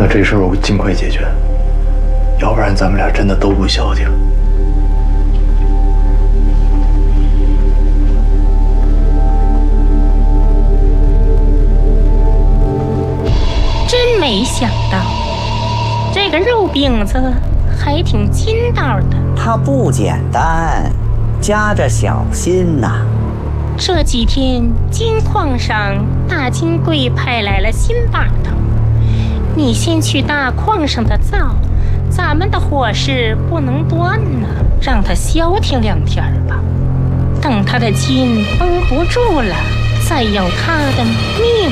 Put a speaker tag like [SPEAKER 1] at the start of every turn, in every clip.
[SPEAKER 1] 那这事儿我尽快解决，要不然咱们俩真的都不消停。
[SPEAKER 2] 真没想到，这个肉饼子还挺筋道的。
[SPEAKER 3] 它不简单，夹着小心呐。
[SPEAKER 2] 这几天金矿上大金贵派来了新把头，你先去大矿上的灶，咱们的伙食不能断呢，让他消停2天吧。等他的筋绷不住了，再要他的命。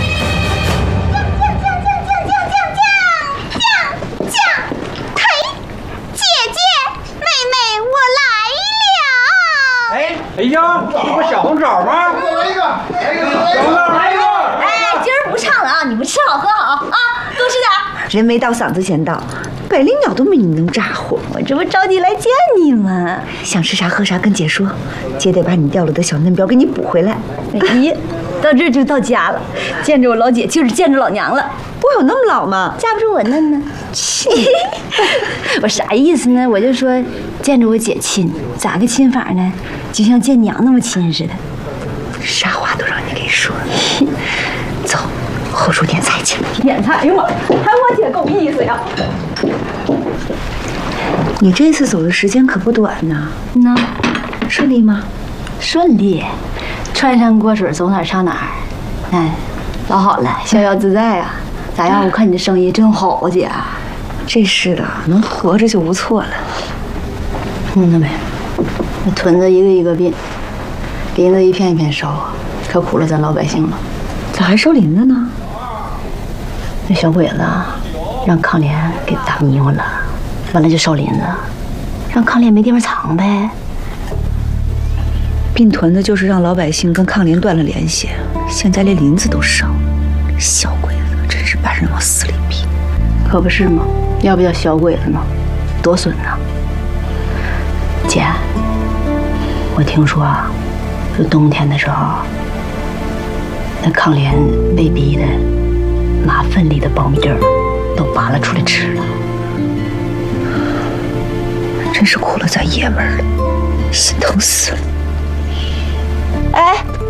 [SPEAKER 4] 哎呀，这不是小红枣吗？
[SPEAKER 5] 来一个，来一个，
[SPEAKER 4] 来一个！
[SPEAKER 6] 哎，今儿不唱了啊！你们吃好喝好啊，多吃点。人没到嗓子先到，百灵鸟都没你能咋呼。我这不着急来见你吗？想吃啥喝啥，跟姐说，姐得把你掉了的小嫩膘给你补回来。哎呀，到这就到家了，见着我老姐就是见着老娘了。我有那么老吗？架不住我嫩呢。我啥意思呢？我就说见着我姐亲，咋个亲法呢？就像见娘那么亲似的。啥话都让你给说。走，后厨点菜去。点菜？哎呦妈，还我姐够意思呀！你这次走的时间可不短呢。那顺利吗？顺利，穿山过水，走哪儿上哪儿。哎，老好了，逍遥自在啊。咋样？我看你这生意真好啊，姐。这是的，能活着就不错了。那没，那屯子一个一个并，林子一片一片烧，可苦了咱老百姓了。咋还烧林子呢？那小鬼子让抗联给打迷糊了，完了就烧林子，让抗联没地方藏呗。并屯子就是让老百姓跟抗联断了联系，现在连林子都烧，小鬼子真是把人往死里逼。可不是吗？要不叫小鬼子呢，多损呐！姐，我听说啊，就冬天的时候，那抗联被逼的，把粪里的苞米粒儿都扒拉出来吃了，真是苦了咱爷们儿了，心疼死了。哎，